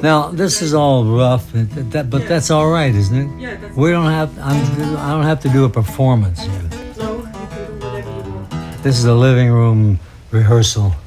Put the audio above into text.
Now this is all rough, but Yeah. that's all right, isn't it? Yeah, that's We don't have. I don't have to do a performance here. no, you can do whatever you want. This is a living room rehearsal.